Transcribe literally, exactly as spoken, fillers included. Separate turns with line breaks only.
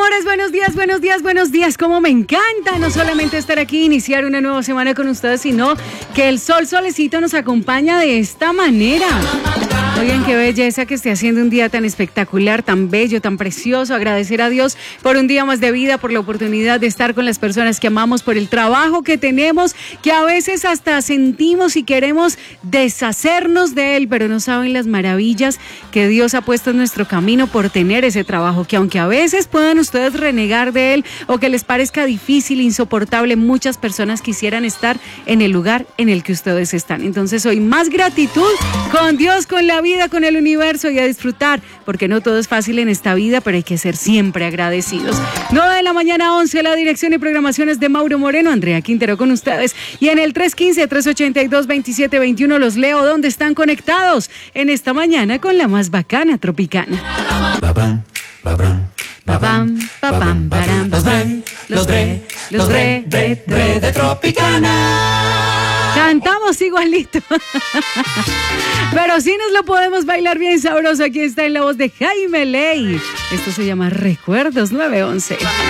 amores, buenos días, buenos días, buenos días. Como me encanta no solamente estar aquí, iniciar una nueva semana con ustedes, sino que el sol solecito nos acompaña de esta manera. Oigan, qué belleza que esté haciendo un día tan espectacular, tan bello, tan precioso. Agradecer a Dios por un día más de vida, por la oportunidad de estar con las personas que amamos, por el trabajo que tenemos, que a veces hasta sentimos y queremos deshacernos de él, pero no saben las maravillas que Dios ha puesto en nuestro camino por tener ese trabajo, que aunque a veces puedan ustedes renegar de él o que les parezca difícil, insoportable, muchas personas quisieran estar en el lugar en el que ustedes están. Entonces hoy más gratitud con Dios, con la vida, con el universo y a disfrutar, porque no todo es fácil en esta vida, pero hay que ser siempre agradecidos. nueve de la mañana, once, la dirección y programaciones de Mauro Moreno, Andrea Quintero con ustedes. Y en el tres uno cinco, tres ocho dos, dos siete dos uno los leo donde están conectados en esta mañana con la más bacana tropicana.
Babam, babam,
Babam, babam, baram,
los bre, los bre, los bre, bre, bre de Tropicana.
Cantamos igualito. Pero sí nos lo podemos bailar bien sabroso. Aquí está en la voz de Jaime Ley. Esto se llama Recuerdos nueve once.